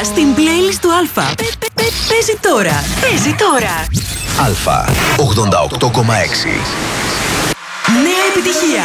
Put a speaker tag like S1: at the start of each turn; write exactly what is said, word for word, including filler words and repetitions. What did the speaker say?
S1: στην playlist του Αλφα. Παίζει τώρα. Παίζει τώρα.
S2: Αλφα ογδόντα οκτώ κόμμα έξι.
S1: Νέα επιτυχία.